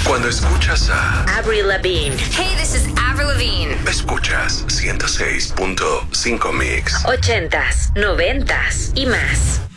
Cuando escuchas a Avril Lavigne. Hey, this is Avril Lavigne. Escuchas 106.5 Mix. 80s, 90s y más.